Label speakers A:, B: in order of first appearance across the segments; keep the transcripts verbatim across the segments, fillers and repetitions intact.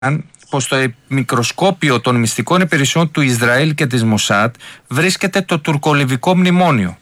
A: πως στο μικροσκόπιο των μυστικών υπηρεσιών του Ισραήλ και της Μοσάτ βρίσκεται το τουρκολιβικό μνημόνιο.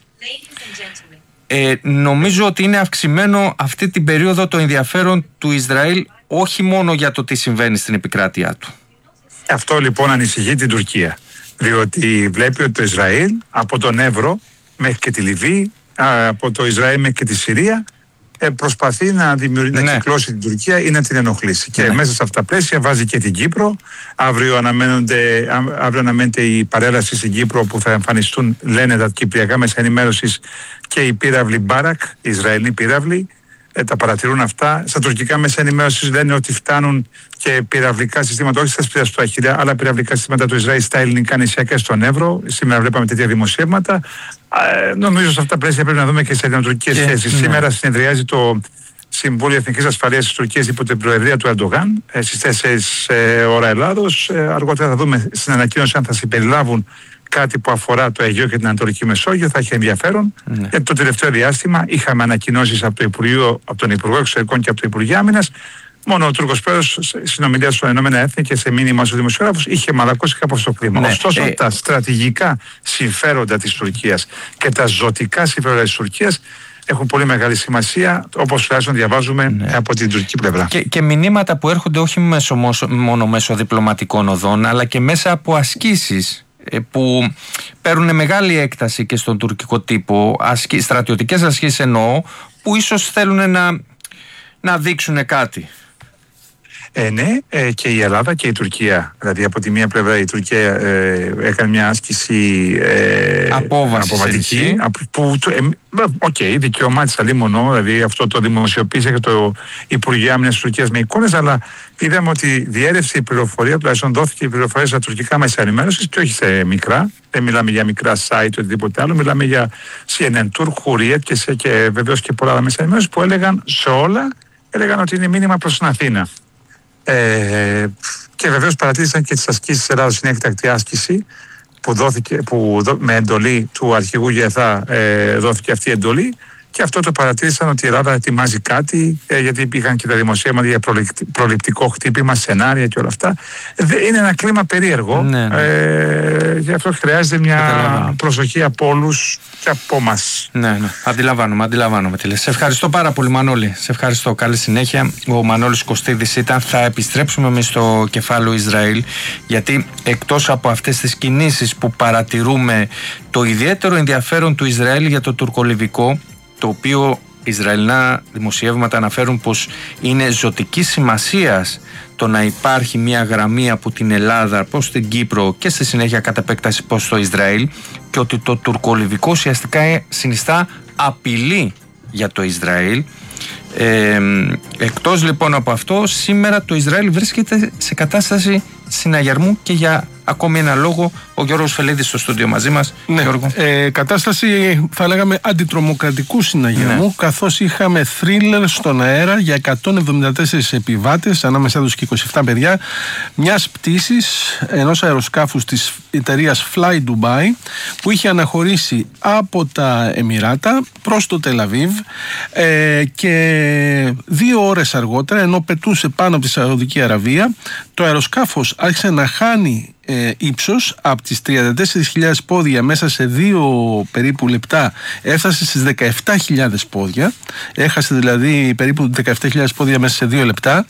A: Ε, νομίζω ότι είναι αυξημένο αυτή την περίοδο το ενδιαφέρον του Ισραήλ όχι μόνο για το τι συμβαίνει στην επικράτειά του.
B: Αυτό λοιπόν ανησυχεί την Τουρκία, διότι βλέπει ότι το Ισραήλ από τον Εύρο μέχρι και τη Λιβύη, από το Ισραήλ μέχρι και τη Συρία προσπαθεί να, δημιουργ... ναι. να κυκλώσει την Τουρκία ή να την ενοχλήσει. Ναι. Και μέσα σε αυτά τα πλαίσια βάζει και την Κύπρο. Αύριο, αύριο αναμένεται η παρέλαση στην Κύπρο που θα εμφανιστούν, λένε τα κυπριακά μέσα ενημέρωσης, και οι πύραυλοι Μπάρακ, οι Ισραηλοί πύραυλοι. Ε, τα παρατηρούν αυτά. Στα τουρκικά μέσα ενημέρωσης λένε ότι φτάνουν και πυραυλικά συστήματα, όχι στα σπουδαία Αχιρέα, αλλά πυραυλικά συστήματα του Ισραήλ στα ελληνικά νησιά και στον Εύρο. Σήμερα βλέπαμε τέτοια δημοσιεύματα. Ε, νομίζω σε αυτά τα πλαίσια πρέπει να δούμε και σε ελληνοτουρκικές σχέσεις. Ναι. Σήμερα συνεδριάζει το Συμβούλιο Εθνικής Ασφαλείας της Τουρκίας υπό την προεδρία του Ερντογάν ε, στις τέσσερις ε, ώρα Ελλάδος. Ε, αργότερα θα δούμε στην ανακοίνωση αν θα συμπεριλάβουν κάτι που αφορά το Αιγαίο και την Ανατολική Μεσόγειο. Θα έχει ενδιαφέρον. Ναι. Γιατί το τελευταίο διάστημα είχαμε ανακοινώσεις από, το Υπουργείο, από τον Υπουργό Εξωτερικών και από το Υπουργείο Άμυνας. Μόνο ο Τούρκος Πρόεδρος συνομιλία στα Ηνωμένα Έθνη και σε μήνυμα στους δημοσιογράφους είχε μαλακώσει κάπως το κλίμα. Ναι. Ωστόσο, ε... τα στρατηγικά συμφέροντα της Τουρκίας και τα ζωτικά συμφέροντα της Τουρκίας έχουν πολύ μεγάλη σημασία, όπως τουλάχιστον διαβάζουμε ναι. από την τουρκική πλευρά.
A: Και, και μηνύματα που έρχονται όχι μέσω, μόνο μέσω διπλωματικών οδών, αλλά και μέσα από ασκήσεις που παίρνουν μεγάλη έκταση και στον τουρκικό τύπο, ασκή, στρατιωτικές ασκήσεις εννοώ, που ίσως θέλουν να, να δείξουν κάτι.
B: Ε, ναι, ε, και η Ελλάδα και η Τουρκία. Δηλαδή, από τη μία πλευρά η Τουρκία ε, έκανε μια άσκηση ε, αποβατική. Που, οκ, okay, δικαίωμά της αλλήμωνο, δηλαδή αυτό το δημοσιοποίησε και το Υπουργείο Άμυνας της Τουρκίας με εικόνες, αλλά είδαμε ότι διέρευσε η πληροφορία, τουλάχιστον δόθηκε η πληροφορία στα τουρκικά μέσα ενημέρωσης και όχι σε μικρά. Δεν μιλάμε για μικρά site ή οτιδήποτε άλλο, μιλάμε για σι εν εν Turk, Hurriyet και, σε, και βεβαίως και πολλά άλλα μέσα ενημέρωσης που έλεγαν σε όλα, έλεγαν ότι είναι μήνυμα προς την Αθήνα. Ε, και βεβαίως παρατήρησαν και τις ασκήσεις της Ελλάδας, είναι έκτακτη άσκηση που, δόθηκε, που δο, με εντολή του αρχηγού ΓΕΘΑ ε, δόθηκε αυτή η εντολή, και αυτό το παρατήρησαν ότι η Ελλάδα ετοιμάζει κάτι, ε, γιατί υπήρχαν και τα δημοσίευματα για προληπτικό χτύπημα, σενάρια και όλα αυτά. Ε, είναι ένα κλίμα περίεργο. Ναι, ναι. Ε, γι' αυτό χρειάζεται μια προσοχή από όλους και από εμάς.
A: Ναι, ναι. Αντιλαμβάνομαι, αντιλαμβάνομαι τι λες. Σε ευχαριστώ πάρα πολύ, Μανώλη. Σε ευχαριστώ. Καλή συνέχεια. Ο Μανώλης Κωστίδης ήταν. Θα επιστρέψουμε εμείς στο κεφάλαιο Ισραήλ, γιατί εκτός από αυτές τις κινήσεις που παρατηρούμε, το ιδιαίτερο ενδιαφέρον του Ισραήλ για το τουρκολιβικό, το οποίο Ισραηλινά δημοσιεύματα αναφέρουν πως είναι ζωτικής σημασίας το να υπάρχει μια γραμμή από την Ελλάδα προς την Κύπρο και στη συνέχεια κατά επέκταση προς το Ισραήλ, και ότι το τουρκολιβικό ουσιαστικά συνιστά απειλή για το Ισραήλ. Ε, εκτός λοιπόν από αυτό, σήμερα το Ισραήλ βρίσκεται σε κατάσταση συναγερμού και για ακόμη ένα λόγο. Ο Γιώργος Φελίδης στο στούντιο μαζί μας.
C: Ναι, ε, κατάσταση θα λέγαμε αντιτρομοκρατικού συναγερμού, ναι. καθώς είχαμε θρίλερ στον αέρα για εκατόν εβδομήντα τέσσερις επιβάτες, ανάμεσά τους και είκοσι επτά παιδιά, μιας πτήσης ενός αεροσκάφους της εταιρείας Fly Dubai, που είχε αναχωρήσει από τα Εμιράτα προς το Τελαβίβ, ε, και δύο ώρες αργότερα, ενώ πετούσε πάνω από τη Σαουδική Αραβία, το αεροσκάφος άρχισε να χάνει ε, ύψος από τις τριάντα τέσσερις χιλιάδες πόδια μέσα σε δύο περίπου λεπτά, έφτασε στις δεκαεπτά χιλιάδες πόδια, έχασε δηλαδή περίπου δεκαεπτά χιλιάδες πόδια μέσα σε δύο λεπτά.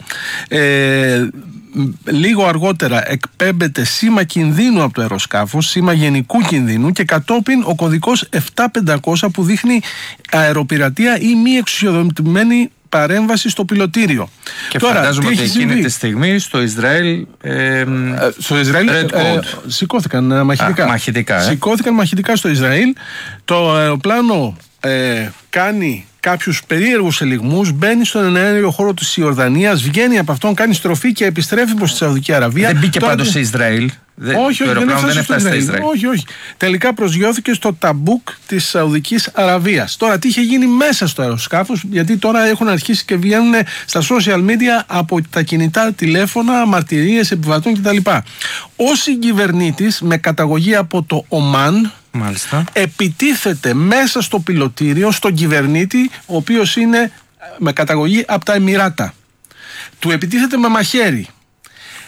C: ε, Λίγο αργότερα εκπέμπεται σήμα κινδύνου από το αεροσκάφος, σήμα γενικού κινδύνου, και κατόπιν ο κωδικός επτά πεντακόσια που δείχνει αεροπειρατεία ή μη εξουσιοδοτημένη παρέμβαση στο πιλωτήριο.
A: Και τώρα, φαντάζομαι ότι εκείνη τη στιγμή στο Ισραήλ, ε,
C: στο Ισραήλ ε, ε, σηκώθηκαν ε, μαχητικά.
A: Α, μαχητικά ε.
C: Σηκώθηκαν μαχητικά στο Ισραήλ. Το αεροπλάνο ε, κάνει κάποιους περίεργους ελιγμούς, μπαίνει στον αέριο χώρο της Ιορδανίας, βγαίνει από αυτόν, κάνει στροφή και επιστρέφει προς τη Σαουδική Αραβία.
A: Δεν μπήκε πάντως σε Ισραήλ.
C: Δεν, όχι, όχι, δεν έφτασε στο Ισραήλ. Ισραήλ. Όχι, όχι. Τελικά προσγειώθηκε στο Ταμπούκ της Σαουδικής Αραβίας. Τώρα, τι είχε γίνει μέσα στο αεροσκάφος, γιατί τώρα έχουν αρχίσει και βγαίνουν στα social media από τα κινητά τηλέφωνα μαρτυρίες επιβατών κτλ. Ο συγκυβερνήτης με καταγωγή από το Ομάν,
A: μάλιστα,
C: επιτίθεται μέσα στο πιλωτήριο στον κυβερνήτη, ο οποίος είναι με καταγωγή από τα Εμιράτα. Του επιτίθεται με μαχαίρι.